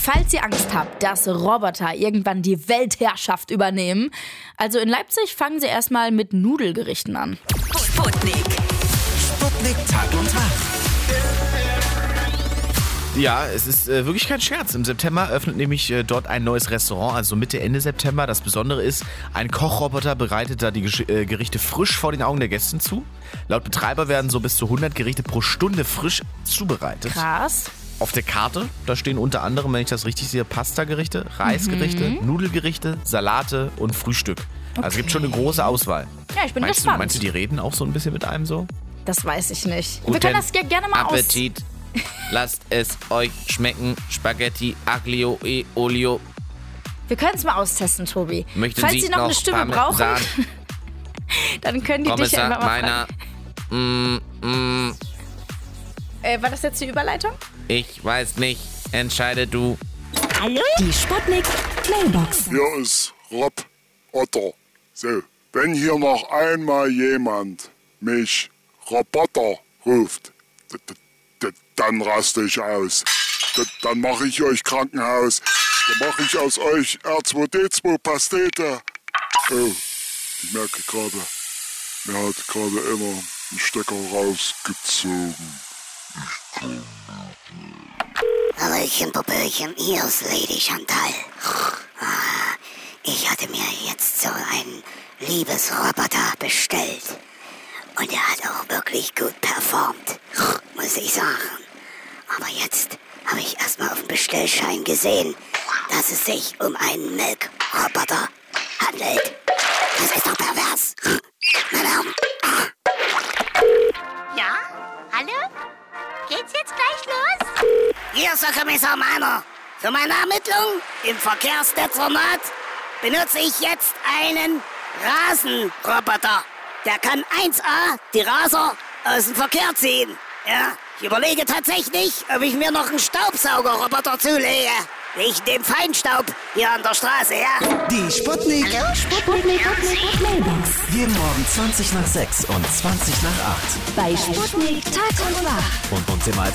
falls ihr Angst habt, dass Roboter irgendwann die Weltherrschaft übernehmen, also in Leipzig fangen sie erstmal mit Nudelgerichten an. Sputnik Tag und Tag. Ja, es ist wirklich kein Scherz. Im September öffnet nämlich dort ein neues Restaurant, also Mitte, Ende September. Das Besondere ist, ein Kochroboter bereitet da die Gerichte frisch vor den Augen der Gäste zu. Laut Betreiber werden so bis zu 100 Gerichte pro Stunde frisch zubereitet. Krass. Auf der Karte, da stehen unter anderem, wenn ich das richtig sehe, Pasta-Gerichte, Reisgerichte, Nudelgerichte, Salate und Frühstück. Also es gibt schon eine große Auswahl. Ja, ich bin gespannt. Meinst du, die reden auch so ein bisschen mit einem so? Das weiß ich nicht. Guten Wir können das gerne mal Appetit. Lasst es euch schmecken. Spaghetti, Aglio e Olio. Wir können es mal austesten, Tobi. Möchten Falls Sie Sie noch eine Stimme brauchen, dann können die dich ja einfach mal fragen. War das jetzt die Überleitung? Ich weiß nicht. Entscheide du. Hallo? Die Sputnik Mailbox. Hier ist Rob Otter. So, wenn hier noch einmal jemand mich Roboter ruft, dann raste ich aus. Dann mache ich euch Krankenhaus. Dann mache ich aus euch R2D2 Pastete. Oh, ich merke gerade, mir hat gerade einer einen Stecker rausgezogen. Hallöchen, Popöchen, hier ist Lady Chantal. Ich hatte mir jetzt so einen Liebesroboter bestellt. Und er hat auch wirklich gut performt, muss ich sagen. Aber jetzt habe ich erstmal auf dem Bestellschein gesehen, dass es sich um einen Milchroboter handelt. Das ist doch pervers. Ja? Hallo? Geht's jetzt gleich los? Hier ist der Kommissar Meiner. Für meine Ermittlung im Verkehrsdezernat benutze ich jetzt einen Rasenroboter. Der kann 1A die Raser aus dem Verkehr ziehen. Ja, ich überlege tatsächlich, ob ich mir noch einen Staubsaugerroboter zulege. Wegen dem Feinstaub hier an der Straße, ja? Die Sputnik Mailbox. jeden Morgen 20 nach 6 und 20 nach 8. Bei Sputnik Tag und Wach. Und uns immer als